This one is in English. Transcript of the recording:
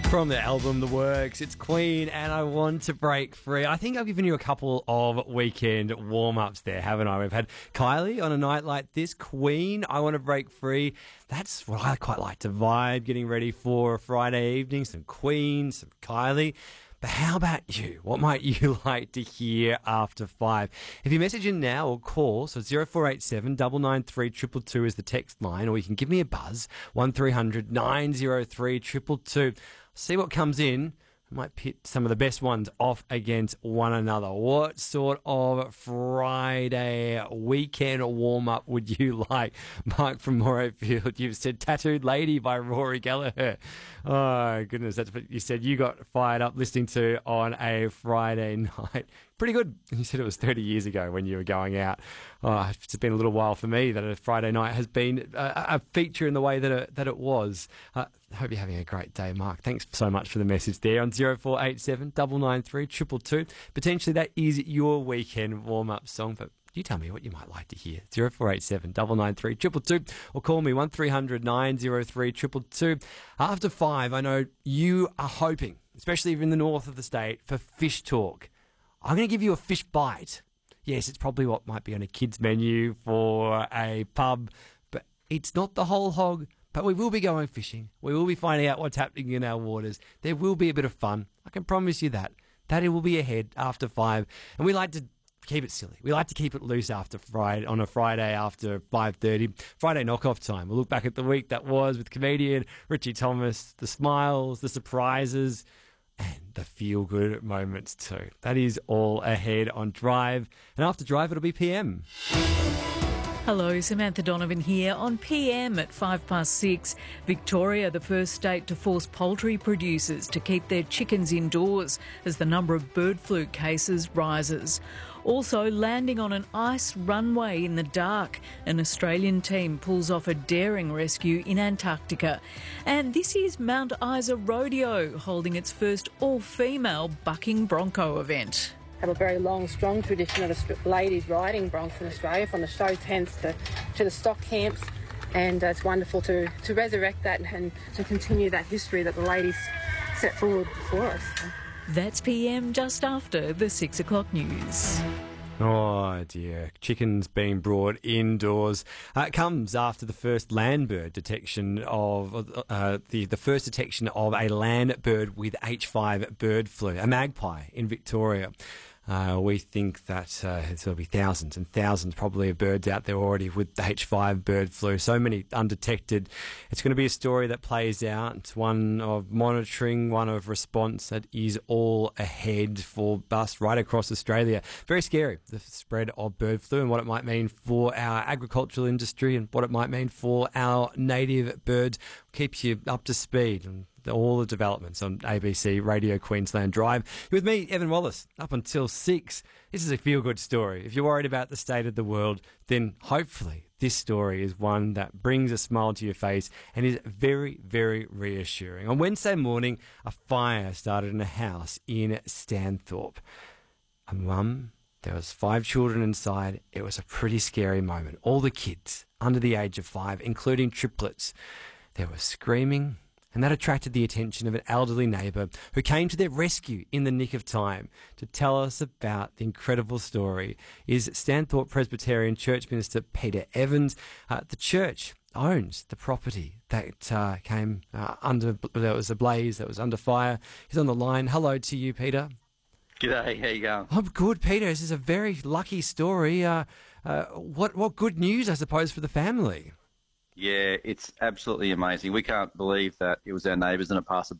From the album The Works, it's Queen and I Want to Break Free. I think I've given you a couple of weekend warm-ups there, haven't I? We've had Kylie on a night like this, Queen, I Want to Break Free. That's what I quite like to vibe, getting ready for a Friday evening, some Queen, some Kylie. But how about you? What might you like to hear after 5? If you message in now or call, so 0487 993 222 is the text line, or you can give me a buzz, 1300 903 222. See what comes in. I might pit some of the best ones off against one another. What sort of Friday weekend warm-up would you like? Mark from Morayfield, you've said Tattooed Lady by Rory Gallagher. Oh, goodness, that's what you said you got fired up listening to on a Friday night. Pretty good. You said it was 30 years ago when you were going out. Oh, it's been a little while for me that a Friday night has been a feature in the way that it was. Hope you're having a great day, Mark. Thanks so much for the message there on 0487 993 222. Potentially that is your weekend warm-up song, but you tell me what you might like to hear. 0487 993 222 or call me 1300 903 222. After 5, I know you are hoping, especially if in the north of the state, for fish talk. I'm going to give you a fish bite. Yes, it's probably what might be on a kid's menu for a pub, but it's not the whole hog. But we will be going fishing. We will be finding out what's happening in our waters. There will be a bit of fun. I can promise you that. That it will be ahead after 5. And we like to keep it silly. We like to keep it loose on a Friday after 5:30. Friday knockoff time. We'll look back at the week that was with comedian Richie Thomas, the smiles, the surprises, and the feel-good moments too. That is all ahead on Drive. And after Drive, it'll be PM. Hello, Samantha Donovan here on PM at 6:05. Victoria, the first state to force poultry producers to keep their chickens indoors as the number of bird flu cases rises. Also, landing on an ice runway in the dark. An Australian team pulls off a daring rescue in Antarctica. And this is Mount Isa Rodeo, holding its first all-female bucking bronco event. Have a very long, strong tradition of ladies riding broncs in Australia, from the show tents to the stock camps, and it's wonderful to resurrect that and to continue that history that the ladies set forward for us. That's PM just after the 6 o'clock news. Oh dear, chickens being brought indoors. It comes after the first land bird detection of the first detection of a land bird with H5 bird flu, a magpie in Victoria. We think that there'll be thousands and thousands probably of birds out there already with the H5 bird flu. So many undetected. It's going to be a story that plays out. It's one of monitoring, one of response that is all ahead for us right across Australia. Very scary, the spread of bird flu and what it might mean for our agricultural industry and what it might mean for our native birds. Keeps you up to speed and all the developments on ABC Radio Queensland Drive. You're with me, Evan Wallace, up until 6. This is a feel-good story. If you're worried about the state of the world, then hopefully this story is one that brings a smile to your face and is very, very reassuring. On Wednesday morning, a fire started in a house in Stanthorpe. A mum, there was 5 children inside. It was a pretty scary moment. All the kids under the age of 5, including triplets, they were screaming, and that attracted the attention of an elderly neighbour who came to their rescue in the nick of time. To tell us about the incredible story is Stanthorpe Presbyterian Church Minister Peter Evans. The church owns the property that came under, there was a blaze, that was under fire. He's on the line. Hello to you, Peter. G'day, how you going? I'm good, Peter. This is a very lucky story. What good news, I suppose, for the family? Yeah, it's absolutely amazing. We can't believe that it was our neighbours and a passerby